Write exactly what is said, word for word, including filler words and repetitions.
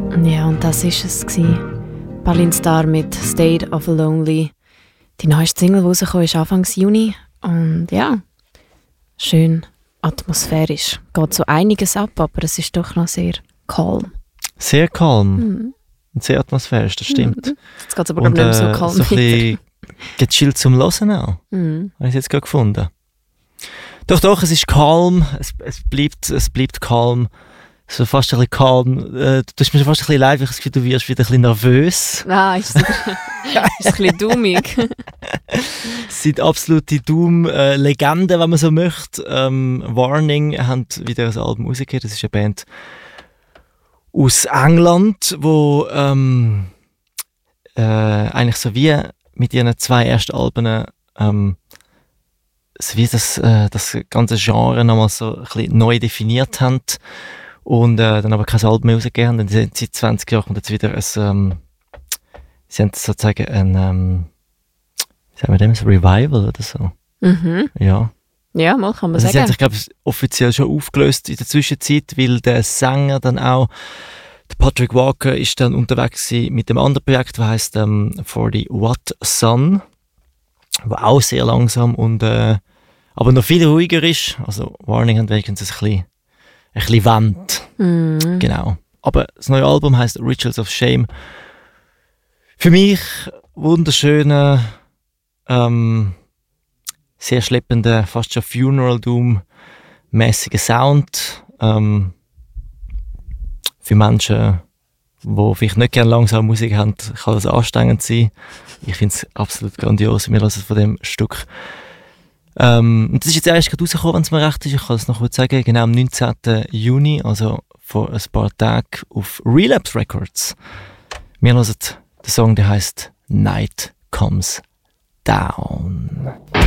Ja, und das war es. Berlin Star mit «State of a Lonely». Die neueste Single, die rausgekommen ist Anfang Juni. Und ja, schön atmosphärisch. Geht so einiges ab, aber es ist doch noch sehr calm. Sehr calm. Mhm. Und sehr atmosphärisch, das stimmt. Mhm. Jetzt geht es aber und, nicht mehr so äh, calm so ein bisschen gechillt zum Hören auch. Mhm. Habe ich jetzt gerade gefunden. Doch, doch, es ist calm. Es, es, bleibt, es bleibt calm. So fast ein bisschen calm. Äh, du tust mir fast ein bisschen leid, weil ich das Gefühl, du wirst wieder ein bisschen nervös. Ah, ist es ist ein bisschen dummig. Es sind absolute Doom-Legenden, wenn man so möchte. Ähm, Warning haben wieder ein Album rausgegeben. Das ist eine Band aus England, wo ähm, äh, eigentlich so wie mit ihren zwei ersten Alben ähm, so wie das, äh, das ganze Genre nochmal so ein bisschen neu definiert haben und äh, dann aber kein Album mehr rausgegeben haben. Dann seit zwanzig Jahren kommt jetzt wieder ein, ähm, sie haben sozusagen ein, ähm, wie sagen wir dem, ein Revival oder so. Mhm. Ja. Ja, mal kann man Also sie sagen. haben sich, glaube ich, offiziell schon aufgelöst in der Zwischenzeit, weil der Sänger dann auch, der Patrick Walker, ist dann unterwegs mit dem anderen Projekt, das heisst ähm, forty Watt Sun, wo auch sehr langsam und äh, aber noch viel ruhiger ist. Also Warning haben wenigstens ein bisschen, ein bisschen Wand. Mhm. Genau. Aber das neue Album heisst Rituals of Shame. Für mich wunderschöner, ähm, sehr schleppender, fast schon Funeral Doom-mäßiger Sound. Ähm, für Menschen, die vielleicht nicht gerne langsame Musik haben, kann das anstrengend sein. Ich finde es absolut grandios. Wir lassen es von dem Stück. Ähm, und das ist jetzt erst gerade rausgekommen, wenn es mir recht ist. Ich kann es noch kurz sagen. Genau am neunzehnten Juni, also vor ein paar Tagen, auf Relapse Records. Wir hören den Song, der heisst Night Comes Down.